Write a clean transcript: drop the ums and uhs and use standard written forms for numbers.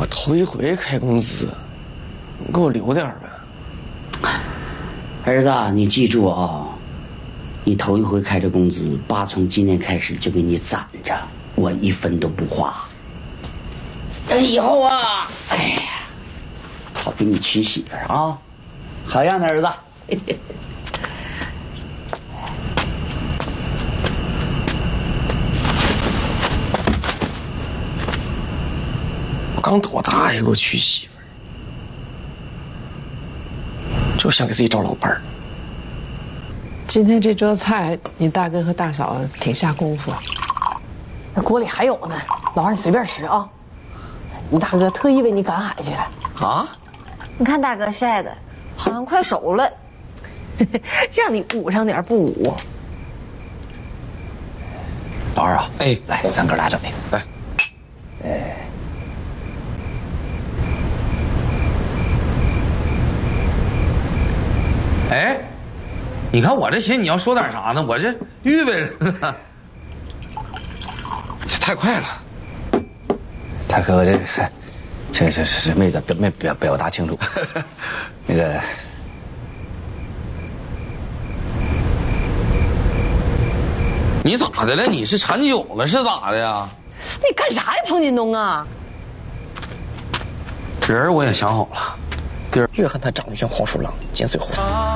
头一回开工资，你给我留点呗。 儿子，你记住啊，你头一回开这工资，爸从今天开始就给你攒着，我1分都不花。等以后啊，哎呀，好给你娶媳妇啊，好样的，儿子。 我刚多大呀，给我娶媳妇儿，就想给自己找老伴儿。 今天这桌菜，你大哥和大嫂挺下功夫。 那锅里还有呢，老二你随便吃啊。你大哥特意为你赶海去了啊？ 你看大哥晒的，好像快熟了， 让你捂上点不捂。 老二啊， 哎， 来，咱哥俩整那个， 来， 哎，你看我这寻思你要说点啥呢？我这预备着呢。 太快了。 大哥，这没表达清楚。那个， 你咋的了？你是馋酒了是咋的呀？ 你干啥呀，彭金东啊？ 人我也想好了， 约翰他长得像黄鼠狼，尖嘴猴腮。